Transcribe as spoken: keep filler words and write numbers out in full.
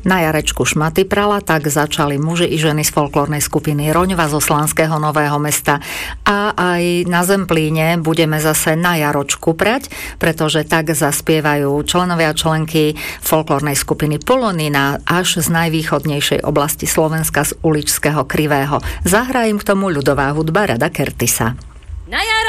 Na Jarečku šmaty prala, tak začali muži i ženy z folklórnej skupiny Roňva zo Slanského Nového Mesta. A aj na Zemplíne budeme zase na Jaročku prať, pretože tak zaspievajú členovia a členky folklórnej skupiny Polonina až z najvýchodnejšej oblasti Slovenska z Uličského Krivého. Zahrá im k tomu ľudová hudba Rada Kertisa. Na